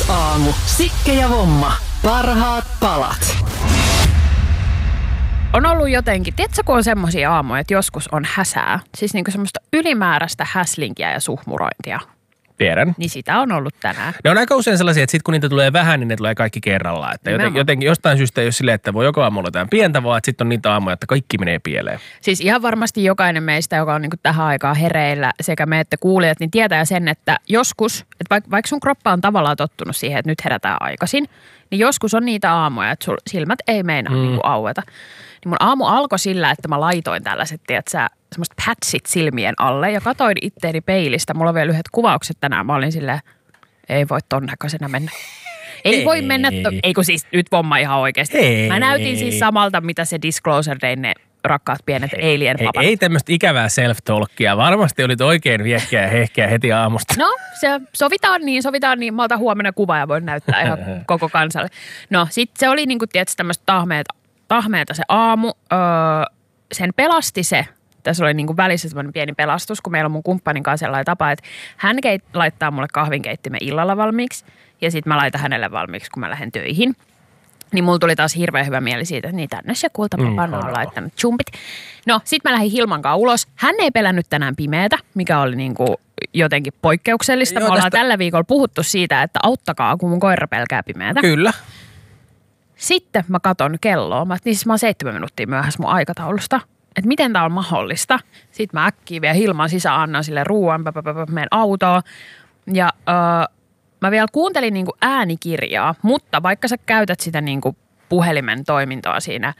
Ykkösaamu. Sikke ja Vomma. Parhaat palat. On ollut jotenkin, tiedätkö kun on semmoisia aamuja, että joskus on häsää, siis niinku semmoista ylimääräistä häslinkiä ja suhmurointia. Tiedän. Niin sitä on ollut tänään. Ne on aika usein sellaisia, että sitten kun niitä tulee vähän, niin ne tulee kaikki kerrallaan. Että jotenkin jostain syystä ei ole silleen, että voi joka aamulla jotain pientä, vaan että sitten on niitä aamuja, että kaikki menee pieleen. Siis ihan varmasti jokainen meistä, joka on niinku tähän aikaan hereillä sekä me että kuulijat, niin tietää sen, että joskus, että vaikka sun kroppa on tavallaan tottunut siihen, että nyt herätään aikaisin, niin joskus on niitä aamuja, että sul silmät ei meinaa niinku aueta. Niin mun aamu alkoi sillä, että mä laitoin tällaiset, tiedätkö, semmoiset patchit silmien alle ja katoin itteeni peilistä. Mulla on vielä yhdet kuvaukset tänään. Mä olin silleen, ei voi ton näköisenä mennä. Ei voi mennä, ei kun siis nyt Vomma ihan oikeasti. Mä näytin siis samalta, mitä se Disclosure Day, ne rakkaat pienet alien-papat. Ei tämmöistä ikävää self-talkia. Varmasti olit oikein viekkiä ja hehkeä heti aamusta. No, se sovitaan niin. Mä otan huomenna kuva ja voin näyttää ihan koko kansalle. No, sit se oli niinku, tietysti tämmöistä tahmeeta se aamu. Sen pelasti se. Tässä oli niinku välissä semmoinen pieni pelastus, kun meillä on mun kumppanin kanssa sellainen tapa, että hän laittaa mulle kahvinkeittimen illalla valmiiksi ja sitten mä laitan hänelle valmiiksi, kun mä lähden töihin. Niin mulla tuli taas hirveän hyvä mieli siitä, että niin tänne se kultapapana on laittanut chumpit. No sit mä lähdin Hilman kanssa ulos. Hän ei pelännyt tänään pimeätä, mikä oli niinku jotenkin poikkeuksellista. Me ollaan tällä viikolla puhuttu siitä, että auttakaa, kun mun koira pelkää pimeätä. Kyllä. Sitten mä katon kelloa. Mä oon 7 minuuttia myöhässä mun aikataulusta. Että miten tää on mahdollista. Sitten mä äkkiä vielä Hilman sisään annan sille ruuan, menen autoon. Ja mä vielä kuuntelin niinku äänikirjaa, mutta vaikka sä käytät sitä niinku puhelimen toimintoa siinä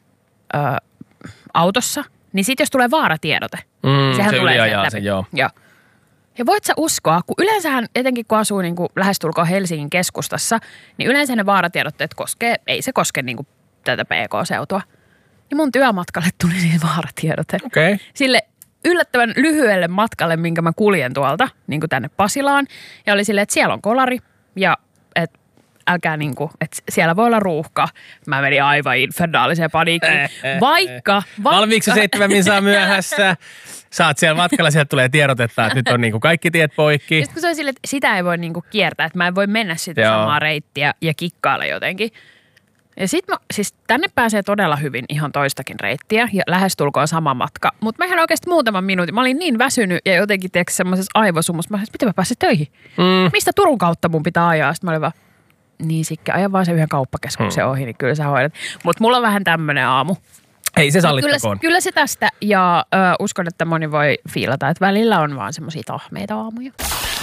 autossa, niin sit jos tulee vaaratiedote, sehän se tulee yliajaa läpi. sen, joo. Ja voit sä uskoa, kun yleensähän, etenkin kun asuu niinku lähestulkoon Helsingin keskustassa, niin yleensä ne vaaratiedotteet ei se koske niinku tätä PK-seutua. Ja mun työmatkalle tuli siihen vaaratiedote. Okei. Sille yllättävän lyhyelle matkalle, minkä mä kuljen tuolta niin kuin tänne Pasilaan. Ja oli silleen, että siellä on kolari ja että älkää niin kuin, että siellä voi olla ruuhka. Mä menin aivan infernaaliseen paniikkiin. Vaikka Valmiiksi 7 minsaa myöhässä. Saat siellä matkalla, sieltä tulee tiedotetta, että nyt on niin kuin kaikki tiet poikki. Sitten kun se on silleen, että sitä ei voi niin kuin kiertää, että mä en voi mennä sitä samaa reittiä ja kikkailla jotenkin. Ja sit siis tänne pääsee todella hyvin ihan toistakin reittiä ja lähestulkoon sama matka. Mutta mä ihan oikeasti muutaman minuutin. Mä olin niin väsynyt ja jotenkin tiedätkö semmoisessa aivosumussa. Mä olin, miten mä pääsen töihin? Mistä Turun kautta mun pitää ajaa? Sitten mä olin vaan, niin Sikke, aja vaan se yhden kauppakeskuksen ohi, niin kyllä sä hoidat. Mutta mulla on vähän tämmönen aamu. Ei se sallittakoon. Kyllä se tästä ja uskon, että moni voi fiilata, että välillä on vaan semmosia tahmeita aamuja.